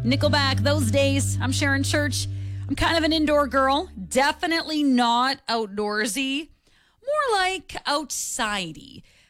Nickelback, Those Days. I'm Sharon Church. I'm kind of an indoor girl. Definitely not outdoorsy. More like outsidey.